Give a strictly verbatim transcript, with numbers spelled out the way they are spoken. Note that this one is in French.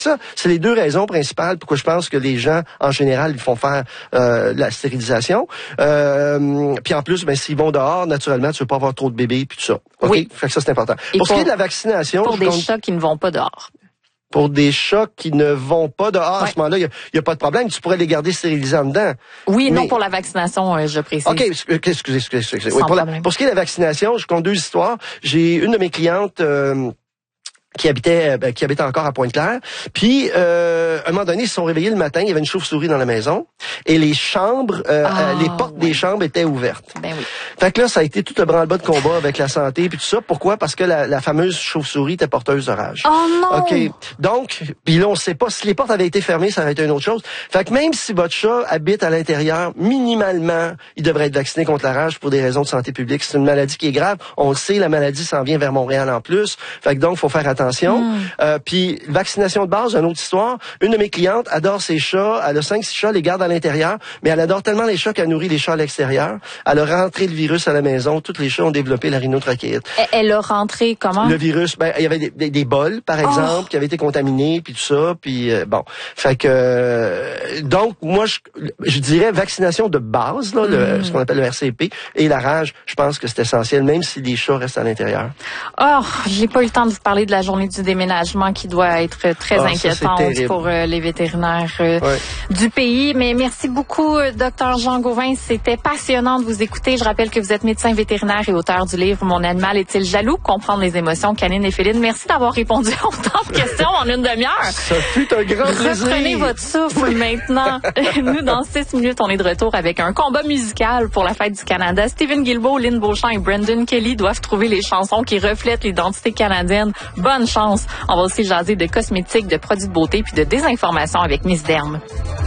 Ça, c'est les deux raisons principales pourquoi je pense que les gens, en général, ils font faire euh, la stérilisation. Euh, puis en plus, ben s'ils vont dehors, naturellement, tu veux pas avoir trop de bébés puis tout ça. OK? Oui. Fait que ça, c'est important. Et pour, pour ce qui est de la vaccination... Pour des compte... chats qui ne vont pas dehors. Pour des chats qui ne vont pas dehors, ouais. à ce moment-là, il n'y a, a pas de problème. Tu pourrais les garder stérilisés en dedans. Oui, mais... non pour la vaccination, euh, je précise. OK, excusez, excusez, excusez. excusez. Oui, pour, la, pour ce qui est de la vaccination, je compte deux histoires. J'ai une de mes clientes... Euh, qui habitait ben, qui habitait encore à Pointe-Claire. Puis, euh, à un moment donné, ils se sont réveillés le matin, il y avait une chauve-souris dans la maison, et les chambres, euh, ah, euh, les portes ouais. des chambres étaient ouvertes. Ben oui. Fait que là, ça a été tout le branle-bas de combat avec la santé, puis tout ça. Pourquoi? Parce que la, la fameuse chauve-souris était porteuse de rage. Oh non! OK. Donc, puis là, on sait pas, si les portes avaient été fermées, ça aurait été une autre chose. Fait que même si votre chat habite à l'intérieur, minimalement, il devrait être vacciné contre la rage pour des raisons de santé publique. C'est une maladie qui est grave. On le sait, la maladie s'en vient vers Montréal en plus. Fait que donc, faut faire attention. Mm. Euh, puis, vaccination de base, une autre histoire. Une de mes clientes adore ses chats. Elle a cinq, six chats, elle les garde à l'intérieur. Mais elle adore tellement les chats qu'elle nourrit les chats à l'extérieur. Elle a rentré le virus à la maison. Tous les chats ont développé la rhinotrachéite. Elle a rentré comment? Le virus, ben, il y avait des, des, des bols, par exemple, oh. qui avaient été contaminés, puis tout ça. Puis, euh, bon. Fait que, euh, donc, moi, je, je dirais vaccination de base, là, mm. le, ce qu'on appelle le R C P. Et la rage, je pense que c'est essentiel, même si les chats restent à l'intérieur. Oh, j'ai pas eu le temps de vous parler de la journée du déménagement qui doit être très oh, inquiétante ça, pour euh, les vétérinaires euh, ouais. du pays. Mais merci beaucoup, docteur Jean Gauvin. C'était passionnant de vous écouter. Je rappelle que vous êtes médecin vétérinaire et auteur du livre « Mon animal est-il jaloux? Comprendre les émotions canines et félines ». Merci d'avoir répondu à autant de questions en une demi-heure. Ça fut un grand plaisir. Reprenez votre souffle oui. maintenant. Nous, dans six minutes, on est de retour avec un combat musical pour la fête du Canada. Stephen Guilbeault, Lynn Beauchamp et Brendan Kelly doivent trouver les chansons qui reflètent l'identité canadienne. Bonne chance. On va aussi jaser de cosmétiques, de produits de beauté puis de désinformation avec Miss Derme.